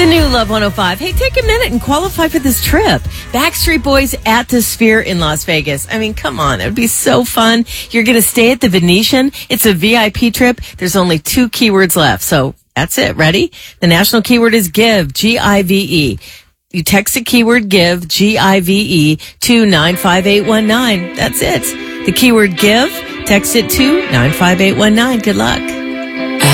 The new Love 105. Hey, take a minute and qualify for this trip. Backstreet Boys at the Sphere in Las Vegas. I mean, come on. It would be so fun. You're going to stay at the Venetian. It's a VIP trip. There's only 2 keywords left. So that's it. Ready? The national keyword is GIVE, G-I-V-E. You text the keyword GIVE, G-I-V-E, to 95819. That's it. The keyword GIVE, text it to 95819. Good luck.